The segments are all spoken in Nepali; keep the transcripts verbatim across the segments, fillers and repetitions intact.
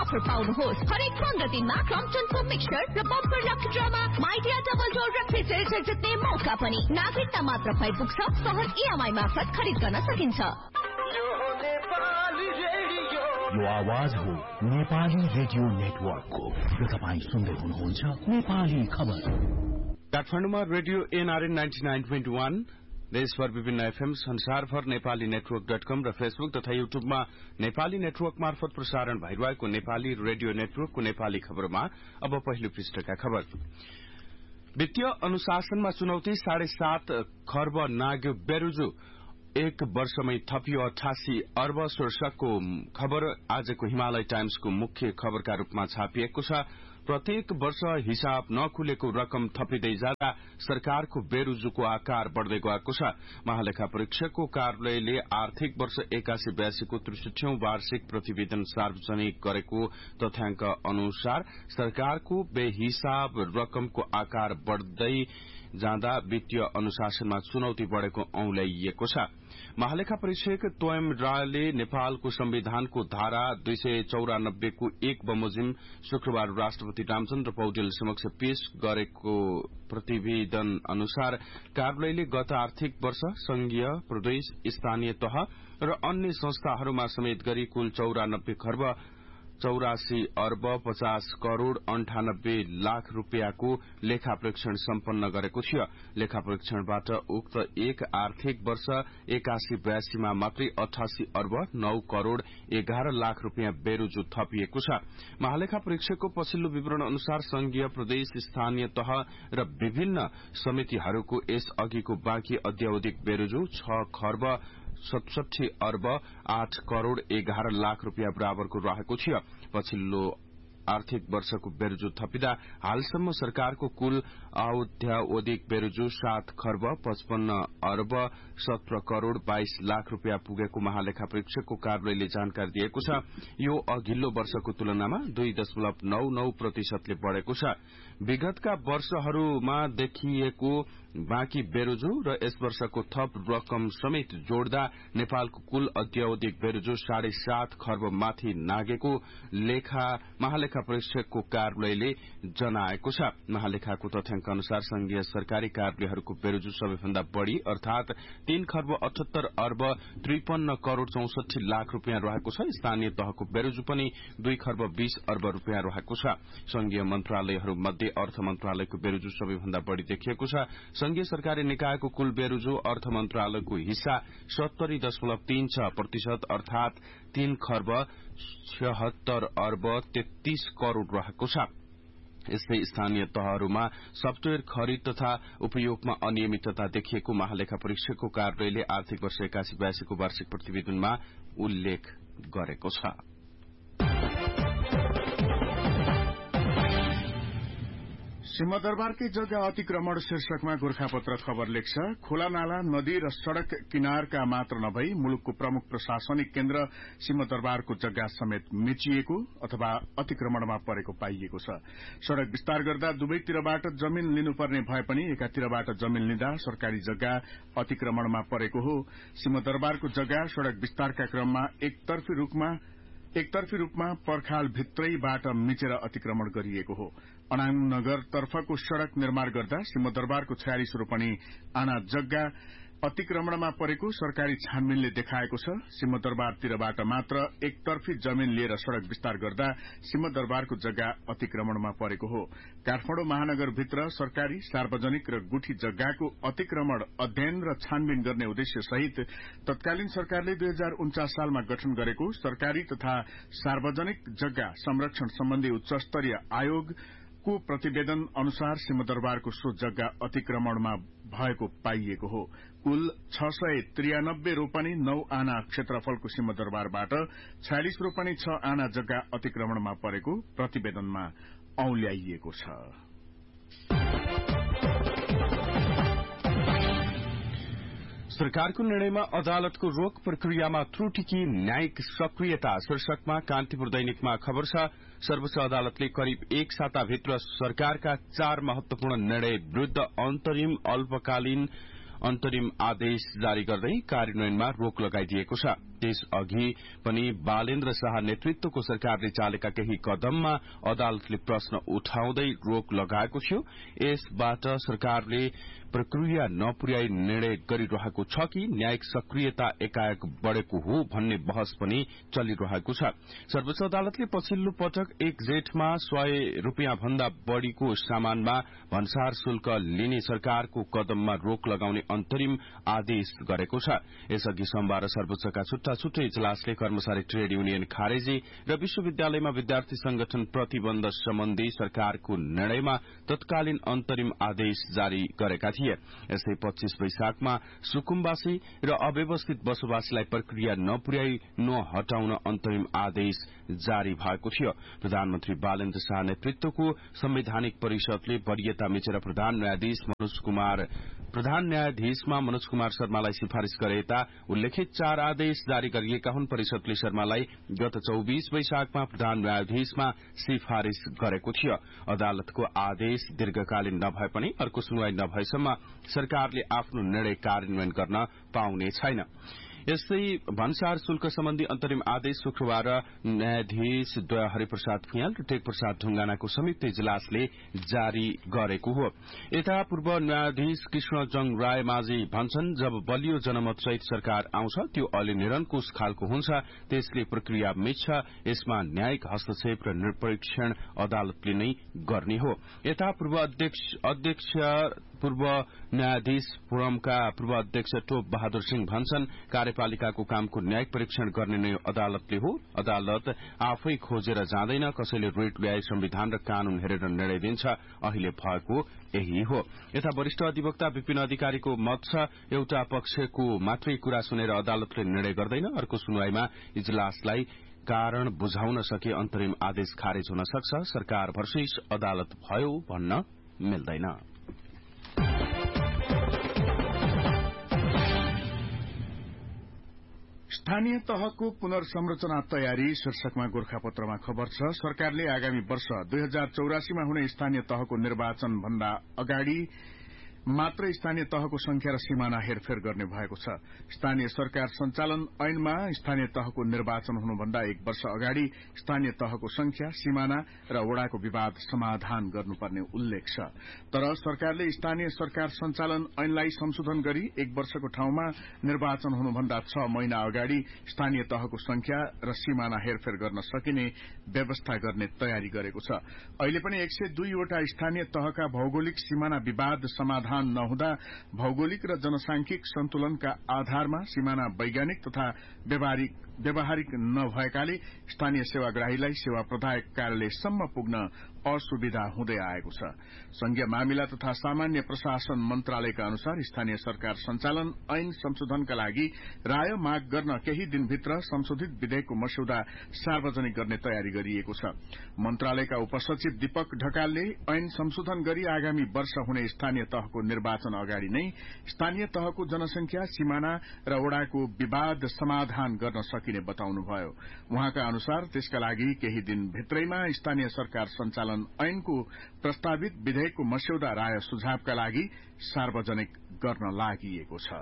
अफर पाउनुहोस्। हरेक पन्ध्र दिनमा क्रम्पटनको मिक्सचर र bumper lock drama Midea double door refrigerator जित्ने मौका पनि। नागरिकता मात्र भइ पुग्छ। सहज इएमआई मार्फत खरिद गर्न सकिन्छ। यो आवाज हो नेपाली रेडियो नेटवर्कको र तपाईँ सुन्दै हुनुहुन्छ नेपाली खबर। काठमाडौँमा radio NRN ninety nine point one, देशभर विभिन्न एफएम, संसारभर नेपाली नेटवर्क डट कम र फेसबुक तथा युट्युबमा नेपाली नेटवर्क मार्फत प्रसारण भइरहेको नेपाली रेडियो नेटवर्कको नेपाली खबरमा अब पहिलो पृष्ठका खबर। वित्तीय अनुशासनमा चुनौती, साढे सात खर्ब नाग्यो बेरुजु, एक वर्षमै थपियो अठासी अर्ब शीर्षकको खबर आजको हिमालय टाइम्सको मुख्य खबरका रूपमा छापिएको छ। प्रत्येक वर्ष हिसाब नखुलेको रकम थपिँदै जाँदा सरकारको बेरुजुको आकार बढ़दै गएको छ। महालेखा परीक्षकको कार्यालयले आर्थिक वर्ष एकासी बयासीको त्रिसठौं वार्षिक प्रतिवेदन सार्वजनिक गरेको तथ्याङ्क अनुसार सरकारको बेहिसाब रकमको आकार बढ़दै जाँदा वित्तीय अनुशासनमा चुनौती बढ़ेको औंल्याइएको छ। महालेखा परीक्षक तोयम रायले नेपालको संविधानको धारा दुई सय चौरानब्बेको एक बमोजिम शुक्रबार राष्ट्रपति रामचन्द्र पौडेल समक्ष पेश गरेको प्रतिवेदन अनुसार कार्यालयले गत आर्थिक वर्ष संघीय, प्रदेश, स्थानीय तह र अन्य संस्थाहरूमा समेत गरी कुल चौरानब्बे खर्ब चौरासी अर्ब पचास करोड़ अन्ठानब्बे लाख रूपियाँको लेखा परीक्षण सम्पन्न गरेको थियो। लेखा परीक्षणबाट उक्त एक आर्थिक वर्ष एकासी बयासीमा मात्रै अठासी अर्ब नौ करोड़ एघार लाख रूपियाँ बेरुजु थपिएको छ। महालेखा परीक्षकको पछिल्लो विवरण अनुसार संघीय, प्रदेश, स्थानीय तह र विभिन्न समितिहरूको यस अघिको बाँकी अध्यावधिक बेरुजु छ खर्ब सतसठी अर्ब आठ करोड़ एघार लाख रूपियाँ बराबरको रहेको थियो। पछिल्लो आर्थिक वर्षको बेरुजु थपिँदा हालसम्म सरकारको कुल अध्यावधिक बेरुजु सात खर्ब पचपन्न अर्ब सत्र करोड़ बाइस लाख रूपियाँ पुगेको महालेखा परीक्षकको कार्यालयले जानकारी दिएको छ। यो अघिल्लो वर्षको तुलनामा दुई दशमलव नौ नौ प्रतिशतले बढ़ेको छ। विगतका वर्षहरूमा देखिएको बाँकी बेरुजु र यस वर्षको थप रकम समेत जोड्दा नेपालको कुल अध्यावधिक बेरुजु साढे सात खर्ब माथि नागेको लेखा महालेखा परीक्षकको कार्यालयले जनाएको छ। महालेखाको तथ्याङ्क अनुसार संघीय सरकारी कार्यालयहरूको बेरुजु सबैभन्दा बढ़ी अर्थात तीन खर्ब अठहत्तर अर्ब त्रिपन्न करोड़ चौसठी लाख रूपियाँ रहेको छ। स्थानीय तहको बेरुजु पनि दुई खर्ब बीस अर्ब रूपियाँ रहेको छ। संघीय मन्त्रालयहरू मध्ये अर्थ मन्त्रालयको बेरुजु सबैभन्दा बढ़ी देखिएको छ। संघीय सरकारी निकायको कुल बेरुजु अर्थ मन्त्रालयको हिस्सा सत्तरी दशमलव तीन छ प्रतिशत अर्थात तीन खर्ब छिहत्तर अर्ब तेत्तीस करोड़ रहेको छ। यस्तै स्थानीय तहहरूमा सफ्टवेयर खरिद तथा उपयोगमा अनियमितता देखिएको महालेखा परीक्षकको कार्यालयले आर्थिक वर्ष एकासी बयासीको वार्षिक प्रतिवेदनमा उल्लेख गरेको छ। सिंहदरबारकै जग्गा अतिक्रमण शीर्षकमा गोर्खापत्र खबर लेख्छ। खोला नाला, नदी र सड़क किनारका मात्र नभई मुलुकको प्रमुख प्रशासनिक केन्द्र सिंहदरबारको जग्गा समेत मिचिएको अथवा अतिक्रमणमा परेको पाइएको छ। सड़क विस्तार गर्दा दुवैतिरबाट जमीन लिनुपर्ने भए पनि एकातिरबाट जमीन लिँदा सरकारी जग्गा अतिक्रमणमा परेको हो। सिंहदरबारको जग्गा सड़क विस्तारका क्रममा एकतर्फी रूपमा एकतर्फी रूपमा पर्खाल भित्रैबाट मिचेर अतिक्रमण गरिएको हो। अनाङ नगर तर्फको सड़क निर्माण गर्दा सिंहदरबारको छयालिस रोपनी आना जग्गा अतिक्रमणमा परेको सरकारी छानबिनले देखाएको छ। सिंहदरबारतिरबाट मात्र एकतर्फी जमीन लिएर सड़क विस्तार गर्दा सिंहदरबारको जग्गा अतिक्रमणमा परेको हो। काठमाडौँ महानगरभित्र सरकारी, सार्वजनिक र गुठी जग्गाको अतिक्रमण अध्ययन र छानबिन गर्ने उद्देश्य सहित तत्कालीन सरकारले दुई हजार उन्चास सालमा गठन गरेको सरकारी तथा सार्वजनिक जग्गा संरक्षण सम्बन्धी उच्च स्तरीय आयोग को प्रतिवेदन अनुसार सिंहदरबारको सो जग्गा अतिक्रमणमा भएको पाइएको हो। कुल छ सय त्रियानब्बे रोपनी नौ आना क्षेत्रफलको सिंहदरबारबाट छयालिस रोपनी छ आना जग्गा अतिक्रमणमा परेको प्रतिवेदनमा औल्याइएको छ। सरकारको निर्णयमा अदालतको रोक प्रक्रियामा त्रुटिकी न्यायिक सक्रियता शीर्षकमा कान्तिपुर दैनिकमा खबर छ। सर्वोच्च अदालतले करिब एक साताभित्र सरकारका चार महत्वपूर्ण निर्णय विरूद्ध अन्तरिम अल्पकालीन अन्तरिम आदेश जारी गर्दै कार्यान्वयनमा रोक लगाइदिएको छ। त्यसअघि पनि बालेन्द्र शाह नेतृत्वको सरकारले चालेका केही कदममा अदालतले प्रश्न उठाउँदै रोक लगाएको थियो। यसबाट सरकारले प्रक्रिया नपुर्याई निर्णय गरिरहेको छ कि न्यायिक सक्रियता एकाएक बढ़ेको हो भन्ने बहस पनि चलिरहेको छ। सर्वोच्च अदालतले पछिल्लो पटक एक जेठमा सय रूपियाँ भन्दा बढ़ीको सामानमा भन्सार शुल्क लिने सरकारको कदममा रोक लगाउने अन्तरिम आदेश गरेको छ। यसअघि सोमबार सर्वोच्चका छुट्टा छुट्टै इजलासले कर्मचारी ट्रेड युनियन खारेजी र विश्वविद्यालयमा विद्यार्थी संगठन प्रतिबन्ध सम्बन्धी सरकारको निर्णयमा तत्कालीन अन्तरिम आदेश जारी गरेका थिए। यस्तै पच्चीस वैशाखमा सुकुम्बासी र अव्यवस्थित बसोबासीलाई प्रक्रिया नपुर्याई नहटाउन अन्तरिम आदेश जारी भएको थियो। प्रधानमन्त्री बालेन्द्र शाह नेतृत्वको संवैधानिक परिषदले वरियता मिचेर प्रधान न्यायाधीश मनोज कुमार प्रधान न्यायाधीशमा मनोज कुमार शर्मालाई सिफारिश गरेता उल्लेखित चार आदेश जारी गरिएका हुन्। परिषदले शर्मालाई गत चौबीस वैशाखमा प्रधान न्यायाधीशमा सिफारिश गरेको थियो। अदालतको आदेश दीर्घकालीन नभए पनि अर्को सुनवाई नभएसम्म सरकारले आफ्नो निर्णय कार्यान्वयन गर्न पाउने छैन। यस्तै भन्सार शुल्क सम्बन्धी अन्तरिम आदेश शुक्रबार न्यायाधीश द्वय हरिप्रसाद खियाल र टेक प्रसाद ढुंगानाको संयुक्त इजलासले जारी गरेको हो। यता पूर्व न्यायाधीश कृष्णजङ राय माझी भन्छन्, जब बलियो जनमत सहित सरकार आउँछ त्यो अलि निरङ्कुश खालको हुन्छ, त्यसले प्रक्रिया मिच्छ, यसमा न्यायिक हस्तक्षेप र निरीक्षण अदालतले नै गर्ने हो। यता पूर्व अध्यक्ष अध्यक्ष पूर्व न्यायाधीश फोरमका पूर्व अध्यक्ष टोप बहादुर सिंह भन्छन्, कार्यपालिकाको कामको न्यायिक परीक्षण गर्ने नै अदालतले हो। अदालत आफै खोजेर जाँदैन, कसैले रेट ल्याए संविधान र कानून हेरेर निर्णय दिन्छ। अहिले भएको यही हो। यता वरिष्ठ अधिवक्ता विपिन अधिकारीको मत छ, एउटा पक्षको मात्रै कुरा सुनेर अदालतले निर्णय गर्दैन। अर्को सुनवाईमा इजलासलाई कारण बुझाउन सके अन्तरिम आदेश खारेज हुन सक्छ। सरकार भर्सेस अदालत भयो भन्न मिल्दैन। स्थानीय तहको पुनर्संरचना तयारी शीर्षकमा गोरखापत्रमा खबर छ। सरकारले आगामी वर्ष दुई हजार चौरासीमा हुने स्थानीय तहको निर्वाचन भन्दा अगाडि मात्र स्थानीय तहको संख्या र सीमाना हेरफेर गर्ने भएको छ। स्थानीय सरकार संचालन ऐनमा स्थानीय तहको निर्वाचन हुनुभन्दा एक वर्ष अगाडि स्थानीय तहको संख्या, सीमाना र वडाको विवाद समाधान गर्नुपर्ने उल्लेख छ। तर सरकारले स्थानीय सरकार संचालन ऐनलाई संशोधन गरी एक वर्षको ठाउँमा निर्वाचन हुनुभन्दा छ महिना अगाडि स्थानीय तहको संख्या र सीमाना हेरफेर गर्न सकिने व्यवस्था गर्ने तयारी गरेको छ। अहिले पनि एक सय दुईवटा स्थानीय तहका भौगोलिक सीमाना विवाद समाधान नहुँदा भौगोलिक र जनसांख्यिक सन्तुलनका आधारमा सीमाना वैज्ञानिक तथा व्यावहारिक व्यावहारिक नभएकाले स्थानीय सेवाग्राहीलाई सेवा प्रदायक कार्यालयसम्म पुग्न असुविधा हुँदै आएको छ। संघीय मामिला तथा सामान्य प्रशासन मन्त्रालयका अनुसार स्थानीय सरकार संचालन ऐन संशोधनका लागि राय माग गर्न केही दिनभित्र संशोधित विधेयकको मस्यौदा सार्वजनिक गर्ने तयारी गरिएको छ। मन्त्रालयका उपसचिव दीपक ढकालले ऐन संशोधन गरी आगामी वर्ष हुने स्थानीय तहको निर्वाचन अगाडि नै स्थानीय तहको जनसंख्या, सीमाना र वडाको विवाद समाधान गर्न सकिने बताउनुभयो। उहाँका अनुसार त्यसका लागि केही दिनभित्रैमा स्थानीय सरकार संचालन ऐनको प्रस्तावित विधेयकको मस्यौदा राय सुझावका लागि सार्वजनिक गर्न लागि छ।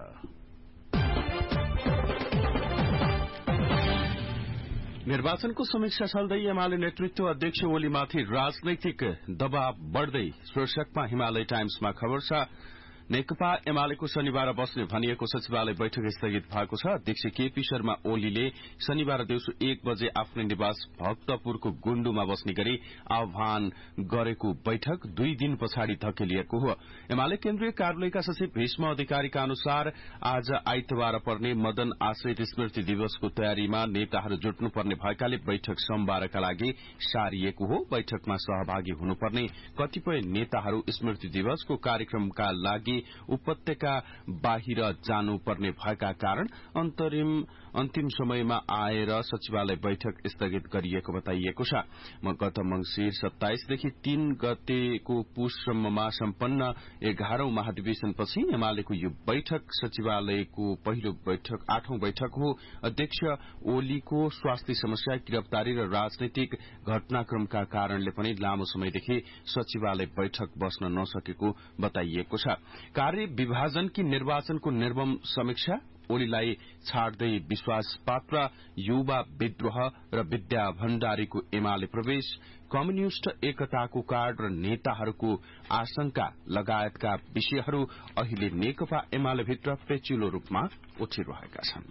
निर्वाचनको समीक्षा चल्दै एमाले नेतृत्व अध्यक्ष ओलीमाथि राजनैतिक दबाव बढ़दै शीर्षकमा हिमालय टाइम्समा खबर छ। नेकपा एमालेको शनिबार बस्ने भनिएको सचिवालय बैठक स्थगित भएको छ। अध्यक्ष केपी शर्मा ओलीले शनिबार दिउँसो एक बजे आफ्नो निवास भक्तपुरको गुण्डुमा बस्ने गरी आह्वान गरेको बैठक दुई दिन पछाडि धकेलिएको हो। एमाले केन्द्रीय कार्यालयका सचिव भीष्म अधिकारीका अनुसार आज आइतबार पर्ने मदन आश्रित स्मृति दिवसको तयारीमा नेताहरू जुट्नुपर्ने भएकाले बैठक सोमबारका लागि सारिएको हो। बैठकमा सहभागी हुनुपर्ने कतिपय नेताहरू स्मृति दिवसको कार्यक्रमका लागि उपत्यका बाहिर जानुपर्ने भएका कारण अन्तरिम अन्तिम समयमा आएर सचिवालय बैठक स्थगित गरिएको बताइएको छ। गत मंसिर सत्ताइसदेखि तीन गतेको पुससम्ममा सम्पन्न एघारौं महाधिवेशनपछि एमालेको यो बैठक सचिवालयको पहिलो बैठक आठौं बैठक हो। अध्यक्ष ओलीको स्वास्थ्य समस्या, गिरफ्तारी र राजनैतिक घटनाक्रमका कारणले पनि लामो समयदेखि सचिवालय बैठक बस्न नसकेको बताइएको छ। कार्य विभाजन कि निर्वाचनको निर्मम समीक्षा ओलीलाई छाड्दै विश्वास पात्र युवा विद्रोह र विद्या भण्डारीको एमाले प्रवेश कम्युनिष्ट एकताको कार्ड र नेताहरूको आशंका लगायतका विषयहरू अहिले नेकपा एमाले भित्र पेचिलो रूपमा उठिरहेका छन्।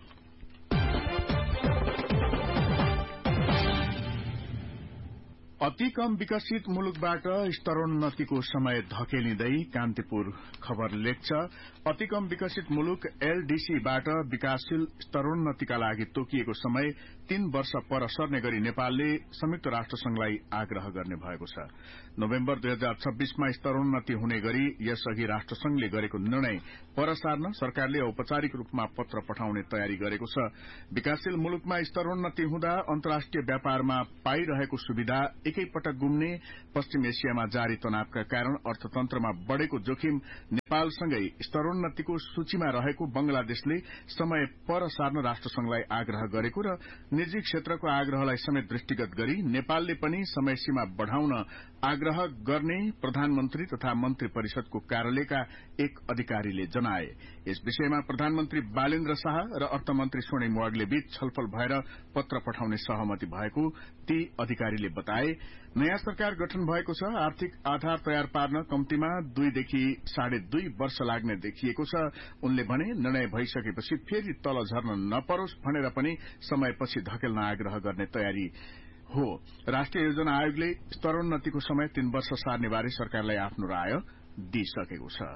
अति कम विकसित मुलुकबाट स्तरोन्नतिको समय धकेलिँदै कान्तिपुर खबर लेख्छ। अति कम विकसित मुलुक एलडीसीबाट विकासशील स्तरोन्नतिका लागि तोकिएको समय तीन वर्ष पर सर्ने गरी नेपालले संयुक्त राष्ट्रसंघलाई आग्रह गर्ने भएको छ। नोभेम्बर दुई हजार छब्बीसमा स्तरोन्नति हुने गरी यसअघि राष्ट्रसंघले गरेको निर्णय पर सार्न सरकारले औपचारिक रूपमा पत्र पठाउने तयारी गरेको छ। विकासशील मुलुकमा स्तरोन्नति हुँदा अन्तर्राष्ट्रिय व्यापारमा पाइरहेको सुविधा एकैपटक गुम्ने, पश्चिम एसियामा जारी तनावका कारण अर्थतन्त्रमा बढ़ेको जोखिम, नेपालसँगै स्तरोन्नतिको सूचीमा रहेको बंगलादेशले समय पर सार्न राष्ट्रसंघलाई आग्रह गरेको र निजी क्षेत्रको आग्रहलाई समेत दृष्टिगत गरी नेपालले पनि समय सीमा बढ़ाउन आग्रह गर्ने प्रधानमन्त्री तथा मन्त्री परिषदको कार्यालयका एक अधिकारीले जनाए। यस विषयमा प्रधानमन्त्री बालेन्द्र शाह र अर्थमन्त्री स्वर्णिम वाग्ले बीच छलफल भएर पत्र पठाउने सहमति भएको ती अधिकारीले बताए। नयाँ सरकार गठन भएको छ। आर्थिक आधार तयार पार्न कम्तीमा दुईदेखि साढे दुई वर्ष लाग्ने देखिएको छ। उनले भने निर्णय भइसकेपछि फेरि तल झर्न नपरोस् भनेर पनि समयपछि धकेल्न आग्रह गर्ने तयारी हो। राष्ट्रिय योजना आयोगले स्तरोन्नतिको समय तीन वर्ष सार्ने बारे सरकारलाई आफ्नो राय दिइसकेको छ।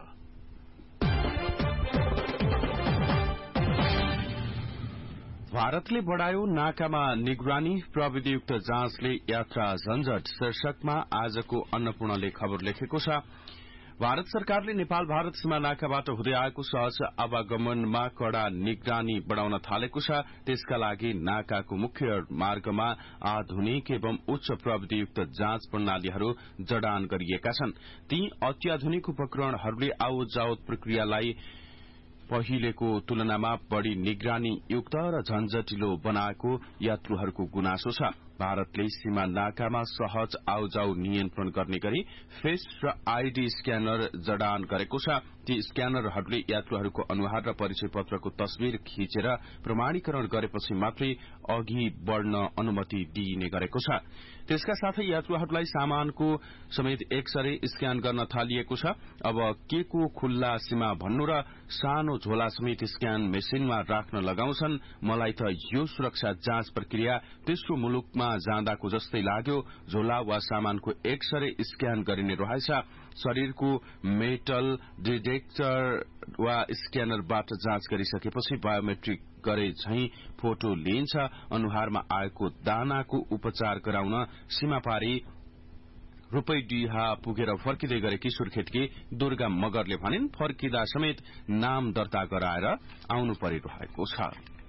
भारतले बढ़ायो नाकामा निगरानी, प्रविधियुक्त जाँचले यात्रा झन्झट शीर्षकमा आजको अन्नपूर्णले खबर लेखेको छ। भारत सरकारले नेपाल भारत सीमा नाकाबाट हुँदै आएको सहज आवागमनमा कड़ा निगरानी बढ़ाउन थालेको छ। त्यसका लागि नाकाको मुख्य मार्गमा आधुनिक एवं उच्च प्रविधियुक्त जाँच प्रणालीहरू जडान गरिएका छन्। ती अत्याधुनिक उपकरणहरूले आवत जावत प्रक्रियालाई पहिलेको तुलनामा बढ़ी निगरानी युक्त र झन्झटिलो बनाएको यात्रुहरूको गुनासो छ। भारतले सीमा नाकामा सहज आउजाउ नियन्त्रण गर्ने गरी फेस र आईडी स्क्यानर जडान गरेको छ। ती स्क्यानरहरूले यात्रुहरूको अनुहार र परिचय पत्रको तस्विर खिचेर प्रमाणीकरण गरेपछि मात्रै अघि बढ़न अनुमति दिइने गरेको छ। त्यसका साथै यात्रुहरूलाई सामानको समेत एकसरे स्क्यान गर्न थालिएको छ। अब के को खुल्ला सीमा भन्नु र सानो झोला समेत स्क्यान मेसिनमा राख्न लगाउँछन्। मलाई त यो सुरक्षा जाँच प्रक्रिया तेस्रो मुलुकमा जाँदाको जस्तै लाग्यो। झोला वा सामानको एकसरे स्क्यान गरिने रहेछ। शरीरको मेटल डिटेक्टर वा स्क्यानरबाट जाँच गरिसकेपछि बायोमेट्रिक गरे झैं फोटो लिइन्छ। अनुहारमा आएको दानाको उपचार गराउन सीमापारी रूपैडीहा पुगेर फर्किँदै गरेकी सुर्खेतकी दुर्गा मगरले भनिन्, फर्किँदा समेत नाम दर्ता गराएर आउनु परिरहेको छ।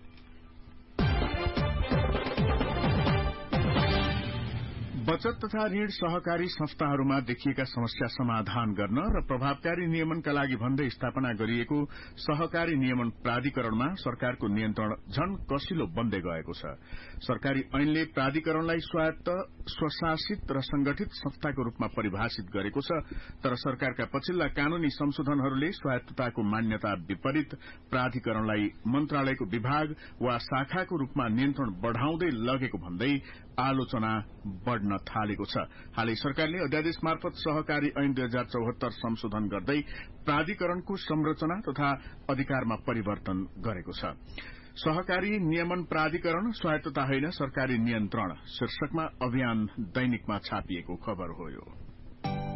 बचत तथा ऋण सहकारी संस्थाहरूमा देखिएका समस्या समाधान गर्न र प्रभावकारी नियमनका लागि भन्दै स्थापना गरिएको सहकारी नियमन प्राधिकरणमा सरकारको नियन्त्रण झन कसिलो बन्दै गएको छ। सरकारी ऐनले प्राधिकरणलाई स्वायत्त, स्वशासित र संगठित संस्थाको रूपमा परिभाषित गरेको छ। तर सरकारका पछिल्ला कानूनी संशोधनहरूले स्वायत्तताको मान्यता विपरीत प्राधिकरणलाई मन्त्रालयको विभाग वा शाखाको रूपमा नियन्त्रण बढ़ाउँदै लगेको भन्दै आलोचना बढ़न थालेको छ। हालै सरकारले अध्यादेश मार्फत सहकारी ऐन दुई हजार चौहत्तर संशोधन गर्दै प्राधिकरणको संरचना तथा अधिकारमा परिवर्तन गरेको छ। सहकारी नियमन प्राधिकरण स्वायत्तता होइन सरकारी नियन्त्रण शीर्षकमा अभियान दैनिकमा छापिएको खबर हो।